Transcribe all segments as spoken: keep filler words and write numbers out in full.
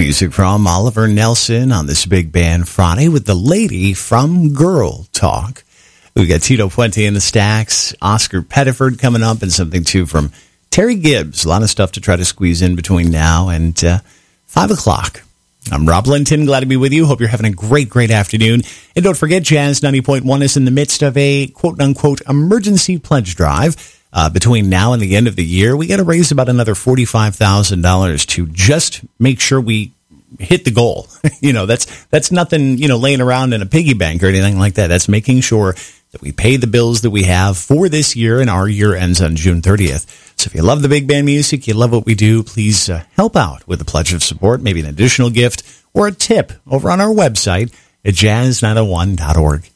Music from Oliver Nelson on this Big Band Friday with the lady from Girl Talk. We got Tito Puente in the stacks, Oscar Pettiford coming up, and something too from Terry Gibbs. A lot of stuff to try to squeeze in between now and uh, five o'clock. I'm Rob Linton. Glad to be with you. Hope you're having a great, great afternoon. And don't forget, Jazz ninety point one is in the midst of a quote-unquote emergency pledge drive. Uh, between now and the end of the year, we got to raise about another forty-five thousand dollars to just make sure we hit the goal. you know, that's that's nothing, you know, laying around in a piggy bank or anything like that. That's making sure that we pay the bills that we have for this year, and our year ends on June thirtieth. So if you love the Big Band music, you love what we do, please uh, help out with a pledge of support, maybe an additional gift or a tip over on our website at jazz nine oh one dot org.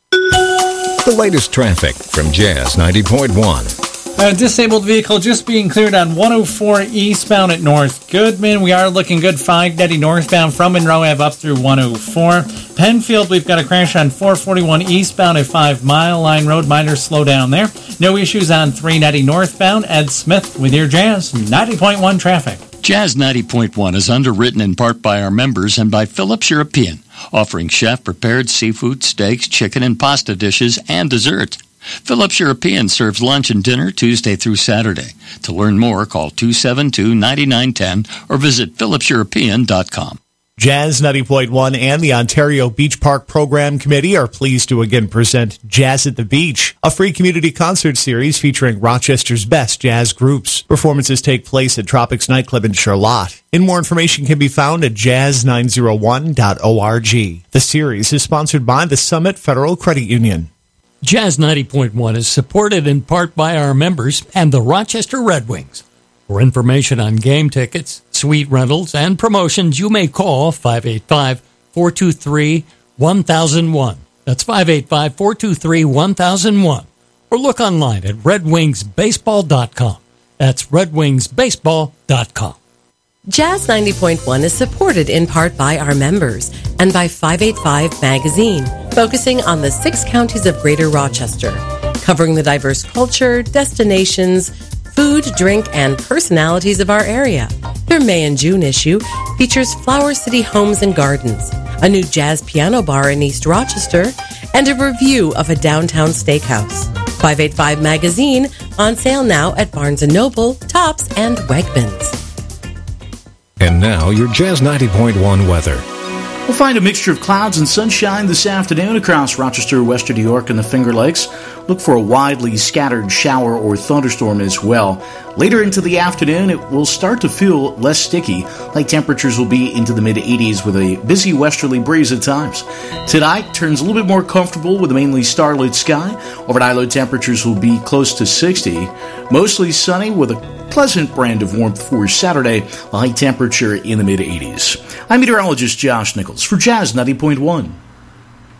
The latest traffic from Jazz ninety point one. A disabled vehicle just being cleared on one oh four eastbound at North Goodman. We are looking good five heading northbound from Monroe Ave up through one oh four. Penfield, we've got a crash on four forty-one eastbound at five Mile Line Road. Minor slow down there. No issues on three heading northbound. Ed Smith with your Jazz ninety point one traffic. Jazz ninety point one is underwritten in part by our members and by Phillips European, offering chef-prepared seafood, steaks, chicken, and pasta dishes, and dessert. Phillips European serves lunch and dinner Tuesday through Saturday. To learn more, call two seven two, nine nine one zero or visit phillips european dot com. Jazz ninety point one and the Ontario Beach Park Program Committee are pleased to again present Jazz at the Beach, a free community concert series featuring Rochester's best jazz groups. Performances take place at Tropics Nightclub in Charlotte. And more information can be found at jazz nine oh one dot org. The series is sponsored by the Summit Federal Credit Union. Jazz ninety point one is supported in part by our members and the Rochester Red Wings. For information on game tickets, suite rentals, and promotions, you may call five eight five, four two three, one thousand one. That's five eight five, four two three, one thousand one. Or look online at red wings baseball dot com. That's red wings baseball dot com. Jazz ninety point one is supported in part by our members and by five eighty-five Magazine, focusing on the six counties of Greater Rochester, covering the diverse culture, destinations, food, drink, and personalities of our area. Their May and June issue features Flower City Homes and Gardens, a new jazz piano bar in East Rochester, and a review of a downtown steakhouse. five eighty-five Magazine, on sale now at Barnes and Noble, Tops, and Wegmans. And now, your Jazz ninety point one weather. We'll find a mixture of clouds and sunshine this afternoon across Rochester, Western New York, and the Finger Lakes. Look for a widely scattered shower or thunderstorm as well. Later into the afternoon, it will start to feel less sticky. Light temperatures will be into the mid-eighties with a busy westerly breeze at times. Tonight turns a little bit more comfortable with a mainly starlit sky. Overnight low temperatures will be close to sixty. Mostly sunny with a pleasant brand of warmth for Saturday. A high temperature in the mid-eighties. I'm meteorologist Josh Nichols for Jazz ninety point one.